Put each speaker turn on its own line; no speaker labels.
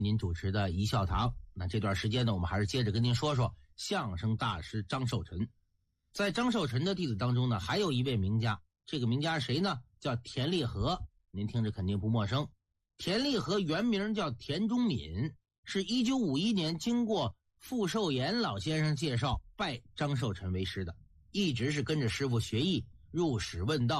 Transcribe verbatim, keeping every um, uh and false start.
您主持的一笑堂。那这段时间呢，我们还是接着跟您说说相声大师张寿臣。在张寿臣的弟子当中呢，还有一位名家，这个名家是谁呢？叫田立和，您听着肯定不陌生。田立和原名叫田中敏，是一九五一年经过傅寿岩老先生介绍拜张寿臣为师的，一直是跟着师傅学艺，入室问道。